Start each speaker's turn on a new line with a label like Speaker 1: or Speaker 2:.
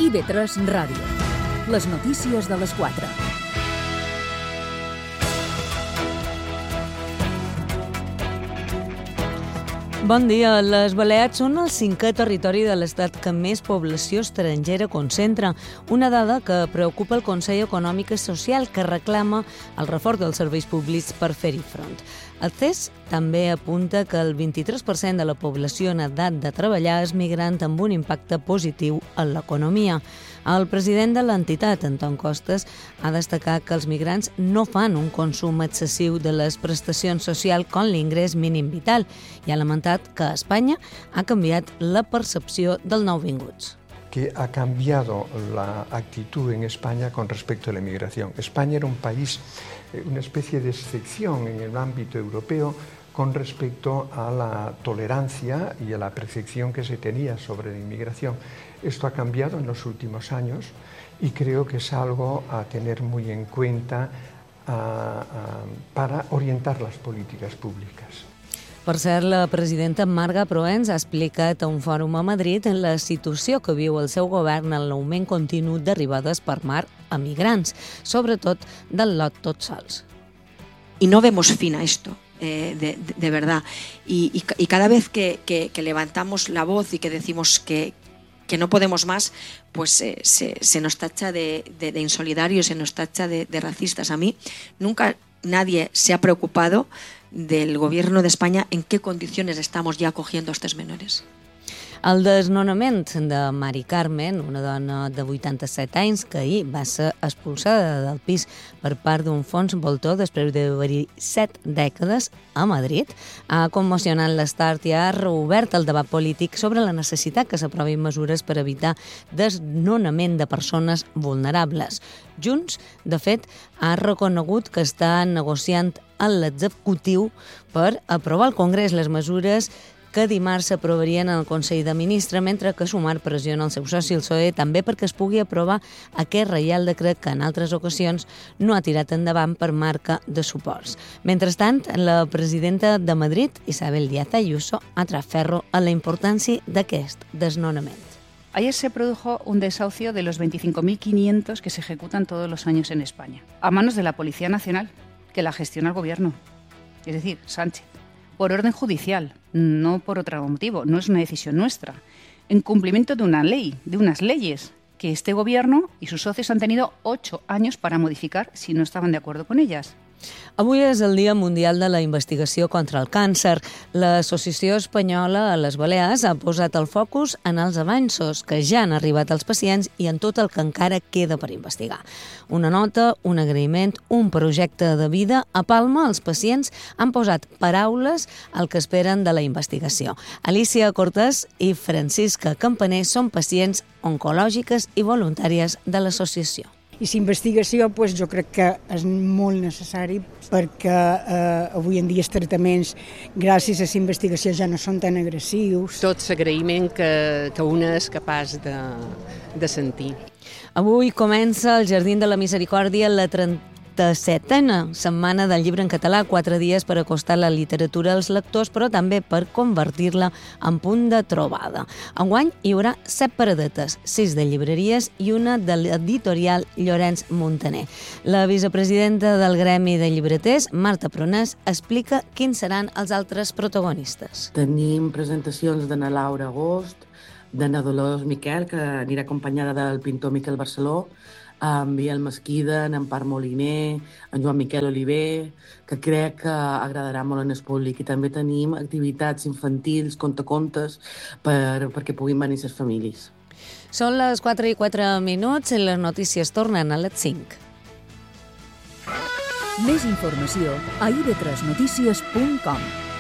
Speaker 1: IB3 Ràdio. Les notícies de les 4.
Speaker 2: Bon dia. Les Balears són el 5è territori de l'Estat que més població estrangera concentra, una dada que preocupa el Consell Econòmic i Social, que reclama el reforç dels serveis públics per fer-hi front. El CES també apunta que el 23% de la població en edat de treballar és migrant, amb un impacte positiu en l'economia. El president de l'entitat, Anton Costas, ha destacat que els migrants no fan un consum excessiu de les prestacions socials com l'ingrés mínim vital i ha lamentat que a Espanya ha canviat la percepció dels nouvinguts.
Speaker 3: Que ha cambiado la actitud en España con respecto a la inmigración. España era un país, una especie de excepción en el ámbito europeo con respecto a la tolerancia y a la percepción que se tenía sobre la inmigración. Esto ha cambiado en los últimos años y creo que es algo a tener muy en cuenta para orientar las políticas públicas.
Speaker 2: Per cert, la presidenta Marga Proens ha explicat a un fòrum a Madrid en la situació que viu el seu govern en l'augment continu d'arribades per mar a migrants, sobretot del lot tots sols.
Speaker 4: Y no vemos fin a esto. De verdad. Y cada vez que levantamos la voz y que decimos que no podemos más, pues se nos tacha de insolidarios, se nos tacha de racistas. A mí nunca nadie se ha preocupado del gobierno de España en qué condiciones estamos ya acogiendo a estos menores.
Speaker 2: El desnonament de Mari Carmen, una dona de 87 anys que ahir va ser expulsada del pis per part d'un fons voltor després d'haver-hi 7 dècades a Madrid, ha commocionat l'Estat i ha reobert el debat polític sobre la necessitat que s'aprovin mesures per evitar desnonament de persones vulnerables. Junts, de fet, ha reconegut que està negociant amb l'executiu per aprovar al Congrés les mesures que dimarts s'aprovarien en el Consell de Ministres, mentre que Sumar pressiona el seu soci, el PSOE, també perquè es pugui aprovar aquest reial decret que en altres ocasions no ha tirat endavant per manca de suports. Mentrestant, la presidenta de Madrid, Isabel Díaz Ayuso, ha tret ferro a la importància d'aquest desnonament.
Speaker 5: Ayer se produjo un desahucio de los 25.500 que se ejecutan todos los años en España, a manos de la Policía Nacional, que la gestiona el Gobierno, es decir, Sánchez. Por orden judicial, no por otro motivo, no es una decisión nuestra, en cumplimiento de una ley, de unas leyes que este gobierno y sus socios han tenido 8 años para modificar si no estaban de acuerdo con ellas.
Speaker 2: Avui és el Dia Mundial de la Investigació contra el Càncer. L'Associació Espanyola a les Balears ha posat el focus en els avanços que ja han arribat als pacients i en tot el que encara queda per investigar. Una nota, un agraïment, un projecte de vida. A Palma, els pacients han posat paraules al que esperen de la investigació. Alicia Cortés i Francisca Campaner són pacients oncològiques i voluntàries de l'associació.
Speaker 6: I la investigació jo crec que és molt necessari perquè avui en dia els tractaments, gràcies a la investigació, ja no són tan agressius.
Speaker 7: Tot l'agraïment que una és capaç de sentir.
Speaker 2: Avui comença al Jardí de la Misericòrdia la 37a setmana del llibre en català, 4 dies per acostar la literatura als lectors, però també per convertir-la en punt de trobada. Enguany hi haurà 7 paradetes, 6 de llibreries i una de l'editorial Llorenç Montaner. La vicepresidenta del Gremi de Llibreters, Marta Pronès, explica quins seran els altres protagonistes.
Speaker 8: Tenim presentacions d'Anna Laura Agost, d'Anna Dolors Miquel, que anirà acompanyada del pintor Miquel Barceló, en Biel Mesquida, en Empar Moliner, en Joan Miquel Oliver, que crec que agradarà molt en el públic. I també tenim activitats infantils, contacontes, perquè puguin venir les famílies.
Speaker 2: Són les 4:04 i les notícies tornen a les 5.
Speaker 1: Més informació a ib3notícies.com.